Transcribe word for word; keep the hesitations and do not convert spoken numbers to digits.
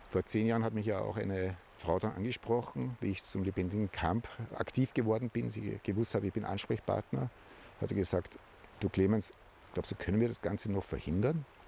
Vor zehn Jahren hat mich ja auch eine Frau dann angesprochen, wie ich zum lebendigen Camp aktiv geworden bin. Sie gewusst habe, ich bin Ansprechpartner. Hat sie gesagt, du Clemens, glaubst du, können wir das Ganze noch verhindern?